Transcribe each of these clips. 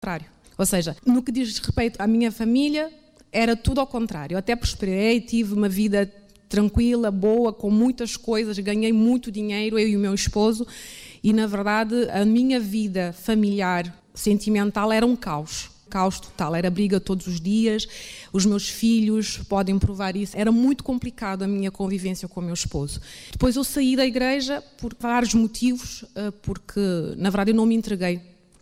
contrário. Ou seja, no que diz respeito à minha família, era tudo ao contrário. Eu até prosperei, tive uma vida tranquila, boa, com muitas coisas, ganhei muito dinheiro, eu e o meu esposo, e na verdade a minha vida familiar, sentimental, era um caos total, era briga todos os dias, os meus filhos podem provar isso, era muito complicado a minha convivência com o meu esposo. Depois eu saí da igreja por vários motivos, porque na verdade eu não me entreguei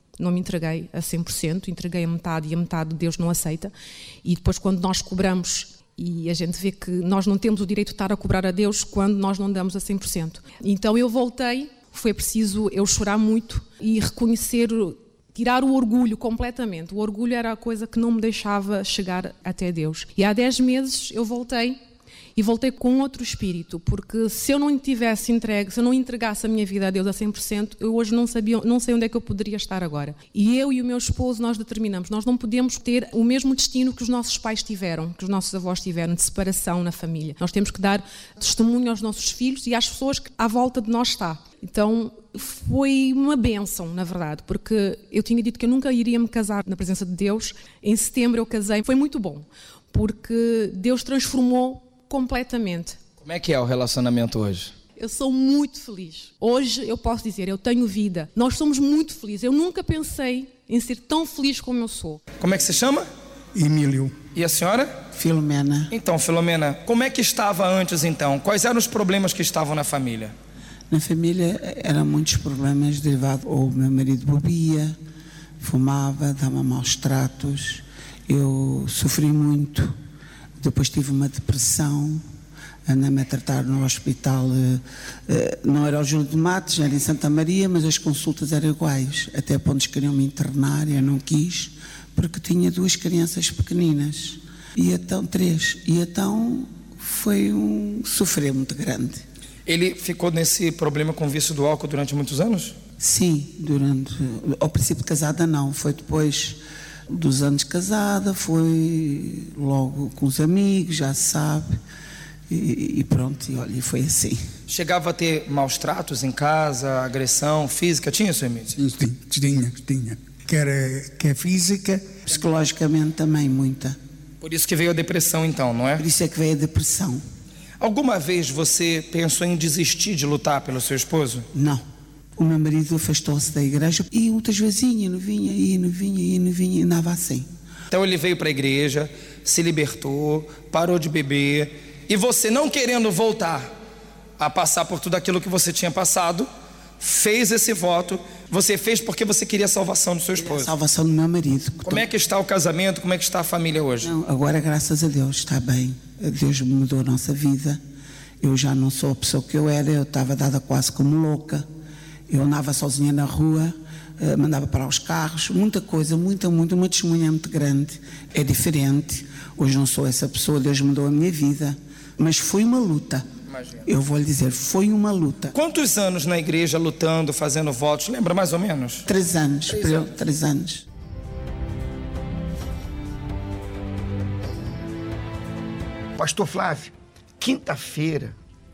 a 100%, entreguei a metade e a metade Deus não aceita, e depois quando nós cobramos, e a gente vê que nós não temos o direito de estar a cobrar a Deus quando nós não damos a 100%. Então eu voltei, foi preciso eu chorar muito e reconhecer, tirar o orgulho completamente. O orgulho era a coisa que não me deixava chegar até Deus. E há 10 meses eu voltei, e voltei com outro espírito, porque se eu não tivesse entregue, se eu não entregasse a minha vida a Deus a 100%, eu hoje não sei onde é que eu poderia estar agora. E eu e o meu esposo, nós determinamos, nós não podemos ter o mesmo destino que os nossos pais tiveram, que os nossos avós tiveram, de separação na família. Nós temos que dar testemunho aos nossos filhos e às pessoas que à volta de nós está. Então foi uma bênção, na verdade, porque eu tinha dito que eu nunca iria me casar na presença de Deus. Em setembro eu casei, foi muito bom, porque Deus transformou completamente. Como é que é o relacionamento hoje? Eu sou muito feliz. Hoje eu posso dizer, eu tenho vida. Nós somos muito felizes. Eu nunca pensei em ser tão feliz como eu sou. Como é que se chama? Emílio. E a senhora? Filomena. Então, Filomena, como é que estava antes então? Quais eram os problemas que estavam na família? Na família eram muitos problemas derivados. O meu marido bebia, fumava, dava maus tratos. Eu sofri muito. Depois tive uma depressão, andei-me a tratar no hospital, não era o Júlio de Matos, era em Santa Maria, mas as consultas eram iguais, até a pontos queriam me internar, eu não quis, porque tinha 2 crianças pequeninas, e então 3, e então foi um sofrer muito grande. Ele ficou nesse problema com o vício do álcool durante muitos anos? Sim, ao princípio casada não, foi depois dos anos casada, foi logo com os amigos, já se sabe, e pronto, e olha, e foi assim. Chegava a ter maus tratos em casa, agressão física, tinha, Sr. Emílio? Tinha. Quer física. Psicologicamente também, muita. Por isso que veio a depressão então, não é? Por isso é que veio a depressão. Alguma vez você pensou em desistir de lutar pelo seu esposo? Não. O meu marido afastou-se da igreja e muitas vezes não vinha, e andava assim. Então ele veio para a igreja, se libertou, parou de beber, e você, não querendo voltar a passar por tudo aquilo que você tinha passado, fez esse voto. Você fez porque você queria a salvação do seu esposo. A salvação do meu marido. Como é que está o casamento? Como é que está a família hoje? Não, agora, graças a Deus, está bem. Deus mudou a nossa vida. Eu já não sou a pessoa que eu era, eu estava dada quase como louca. Eu andava sozinha na rua, mandava parar os carros, muita coisa, uma testemunha muito grande. É diferente. Hoje não sou essa pessoa, Deus mudou a minha vida. Mas foi uma luta. Imagina. Eu vou lhe dizer, foi uma luta. Quantos anos na igreja lutando, fazendo votos? Lembra mais ou menos? 3 anos. 3 anos. Pastor Flávio, quinta-feira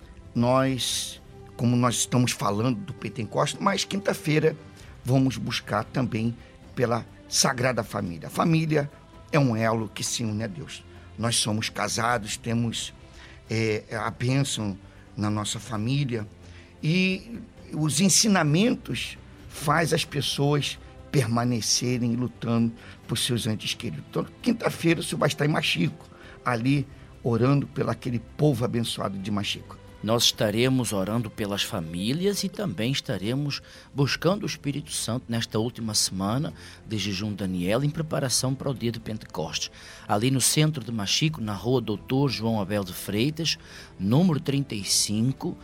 como nós estamos falando do Pentecostes, mas quinta-feira vamos buscar também pela Sagrada Família. A família é um elo que se une a Deus. Nós somos casados, temos a bênção na nossa família e os ensinamentos faz as pessoas permanecerem lutando por seus entes queridos. Então, quinta-feira o senhor vai estar em Machico, ali orando pelo aquele povo abençoado de Machico. Nós estaremos orando pelas famílias e também estaremos buscando o Espírito Santo nesta última semana de jejum Daniel em preparação para o dia do Pentecostes. Ali no centro de Machico, na rua Doutor João Abel de Freitas, número 35,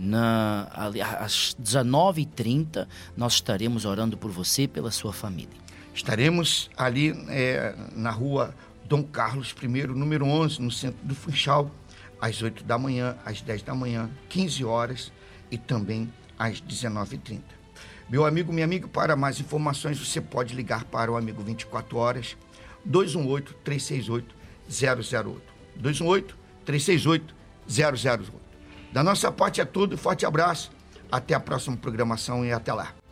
às 19h30, nós estaremos orando por você e pela sua família. Estaremos ali na rua Dom Carlos I, número 11, no centro do Funchal, às 8 da manhã, às 10 da manhã, 15 horas e também às 19h30. Meu amigo, minha amiga, para mais informações você pode ligar para o Amigo 24 Horas, 218-368-008. 218-368-008. Da nossa parte é tudo, forte abraço, até a próxima programação e até lá.